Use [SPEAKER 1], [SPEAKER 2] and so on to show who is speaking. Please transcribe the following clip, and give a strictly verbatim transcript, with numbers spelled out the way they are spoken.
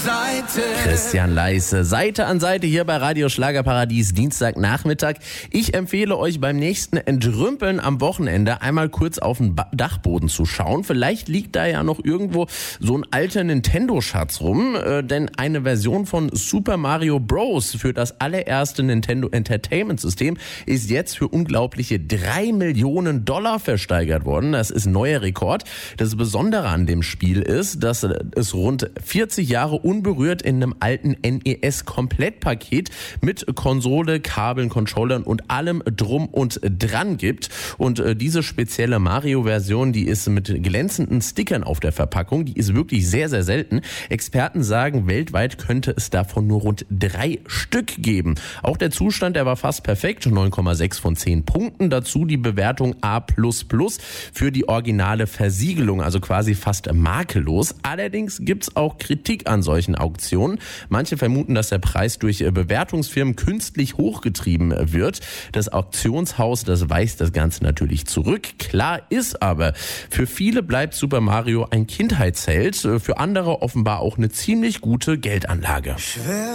[SPEAKER 1] Seite.
[SPEAKER 2] Christian Leisse, Seite an Seite hier bei Radio Schlagerparadies, Dienstagnachmittag. Ich empfehle euch beim nächsten Entrümpeln am Wochenende einmal kurz auf den ba- Dachboden zu schauen. Vielleicht liegt da ja noch irgendwo so ein alter Nintendo-Schatz rum, äh, denn eine Version von Super Mario Bros. Für das allererste Nintendo Entertainment-System ist jetzt für unglaubliche drei Millionen Dollar versteigert worden. Das ist ein neuer Rekord. Das Besondere an dem Spiel ist, dass es rund vierzig Jahre unberührt in einem alten N E S-Komplettpaket mit Konsole, Kabeln, Controllern und allem drum und dran gibt. Und äh, diese spezielle Mario-Version, die ist mit glänzenden Stickern auf der Verpackung. Die ist wirklich sehr, sehr selten. Experten sagen, weltweit könnte es davon nur rund drei Stück geben. Auch der Zustand, der war fast perfekt. neun Komma sechs von zehn Punkten. Dazu die Bewertung A plus plus für die originale Versiegelung, also quasi fast makellos. Allerdings gibt's auch Kritik an solchen Auktionen. Manche vermuten, dass der Preis durch Bewertungsfirmen künstlich hochgetrieben wird. Das Auktionshaus, das weist das Ganze natürlich zurück. Klar ist aber, für viele bleibt Super Mario ein Kindheitsheld, für andere offenbar auch eine ziemlich gute Geldanlage.
[SPEAKER 1] Schwer